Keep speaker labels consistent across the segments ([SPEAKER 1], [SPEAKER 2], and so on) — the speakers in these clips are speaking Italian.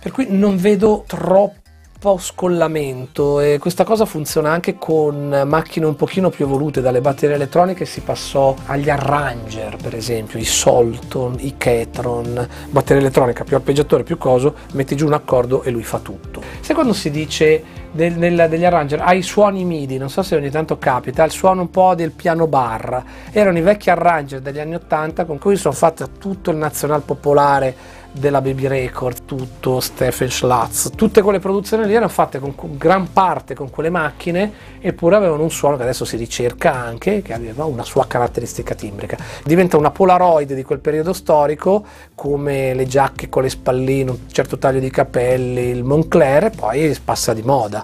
[SPEAKER 1] Per cui non vedo troppo scollamento, e questa cosa funziona anche con macchine un pochino più evolute. Dalle batterie elettroniche si passò agli arranger, per esempio i Solton, i Ketron. Batteria elettronica, più arpeggiatore, più coso, metti giù un accordo e lui fa tutto. Sai quando si dice degli arranger, hai i suoni MIDI, non so se ogni tanto capita, il suono un po' del piano bar, erano i vecchi arranger degli anni 80 con cui sono fatto tutto il nazional popolare della Baby Record, tutto Stephen Schlatz, tutte quelle produzioni lì erano fatte con gran parte con quelle macchine, eppure avevano un suono che adesso si ricerca anche, che aveva una sua caratteristica timbrica. Diventa una Polaroid di quel periodo storico, come le giacche con le spalline, un certo taglio di capelli, il Moncler, e poi passa di moda.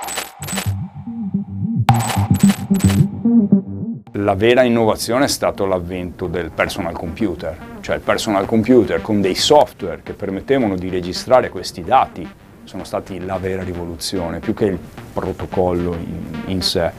[SPEAKER 2] La vera innovazione è stato l'avvento del personal computer, cioè il personal computer con dei software che permettevano di registrare questi dati sono stati la vera rivoluzione, più che il protocollo in sé.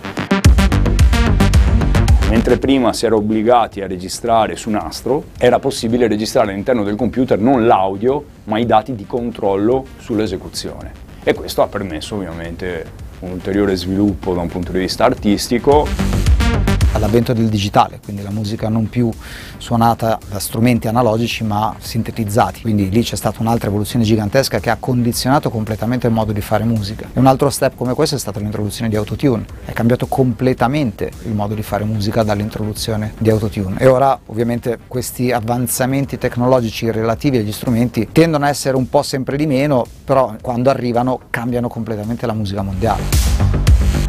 [SPEAKER 2] Mentre prima si era obbligati a registrare su nastro, era possibile registrare all'interno del computer non l'audio, ma i dati di controllo sull'esecuzione. E questo ha permesso ovviamente un ulteriore sviluppo da un punto di vista artistico.
[SPEAKER 3] All'avvento del digitale, quindi la musica non più suonata da strumenti analogici ma sintetizzati, quindi lì c'è stata un'altra evoluzione gigantesca che ha condizionato completamente il modo di fare musica. E un altro step come questo è stata l'introduzione di Autotune, è cambiato completamente il modo di fare musica dall'introduzione di Autotune, e ora ovviamente questi avanzamenti tecnologici relativi agli strumenti tendono a essere un po' sempre di meno, però quando arrivano cambiano completamente la musica mondiale.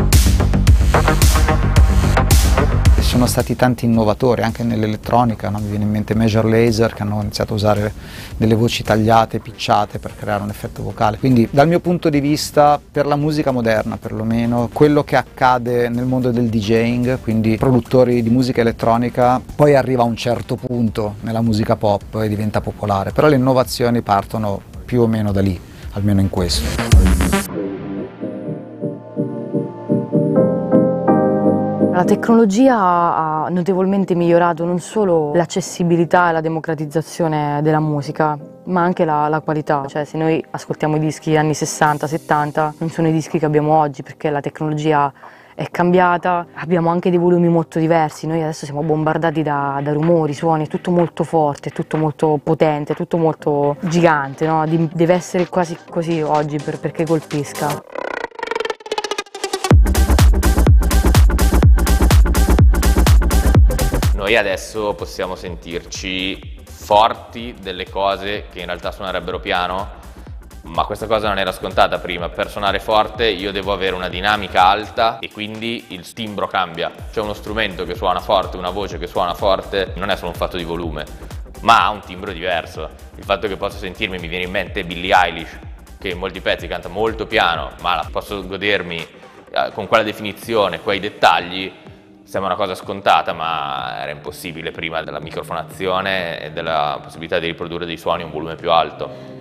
[SPEAKER 3] Sono stati tanti innovatori anche nell'elettronica, no? Mi viene in mente Major Lazer, che hanno iniziato a usare delle voci tagliate, picciate per creare un effetto vocale. Quindi dal mio punto di vista, per la musica moderna perlomeno, quello che accade nel mondo del DJing, quindi produttori di musica elettronica, poi arriva a un certo punto nella musica pop e diventa popolare, però le innovazioni partono più o meno da lì, almeno in questo.
[SPEAKER 4] La tecnologia ha notevolmente migliorato non solo l'accessibilità e la democratizzazione della musica, ma anche la qualità. Cioè, se noi ascoltiamo i dischi anni 60-70, non sono i dischi che abbiamo oggi, perché la tecnologia è cambiata, abbiamo anche dei volumi molto diversi. Noi adesso siamo bombardati da rumori, suoni, è tutto molto forte, è tutto molto potente, è tutto molto gigante, no? Deve essere quasi così oggi perché colpisca.
[SPEAKER 5] Noi adesso possiamo sentirci forti delle cose che in realtà suonerebbero piano, ma questa cosa non era scontata prima. Per suonare forte io devo avere una dinamica alta e quindi il timbro cambia. C'è uno strumento che suona forte, una voce che suona forte, non è solo un fatto di volume, ma ha un timbro diverso. Il fatto che posso sentirmi, mi viene in mente Billie Eilish, che in molti pezzi canta molto piano, ma la posso godermi con quella definizione, quei dettagli. Sembra una cosa scontata, ma era impossibile prima della microfonazione e della possibilità di riprodurre dei suoni a un volume più alto.